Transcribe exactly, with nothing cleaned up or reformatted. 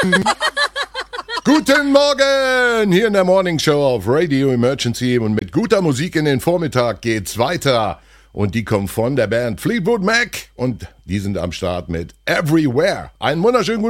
Guten Morgen! Hier in der Morning Show auf Radio Emergency und mit guter Musik in den Vormittag geht's weiter. Und die kommt von der Band Fleetwood Mac und die sind am Start mit Everywhere. Einen wunderschönen guten